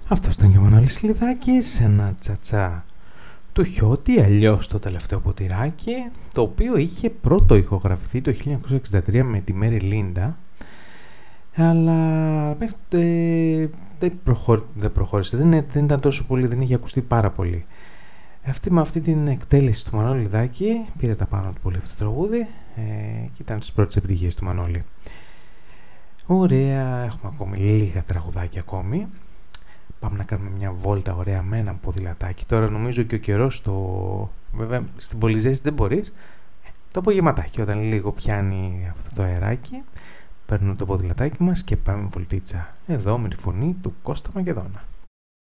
Αυτό ήταν και ο Μανώλης Λιδάκης, ένα τσατσά του Χιώτη, αλλιώς το τελευταίο ποτηράκι, το οποίο είχε πρώτο ηχογραφηθεί το 1963 με τη Μέρι Λίντα, αλλά δεν προχώρησε, δεν ήταν τόσο πολύ, δεν είχε ακουστεί πάρα πολύ. Με αυτή την εκτέλεση του Μανώλη Λιδάκη πήρε τα πάνω του πολύ αυτό το τραγούδι και ήταν στις πρώτες επιτυχίες του Μανώλη. Ωραία, έχουμε ακόμη λίγα τραγουδάκια ακόμη. Πάμε να κάνουμε μια βόλτα ωραία με ένα ποδηλατάκι. Τώρα νομίζω και ο καιρός βέβαια στην Πολυζέστη δεν μπορείς. Το απογευματάκι όταν λίγο πιάνει αυτό το αεράκι, παίρνουμε το ποδηλατάκι μας και πάμε βολτίτσα. Εδώ με τη φωνή του Κώστα Μακεδόνα.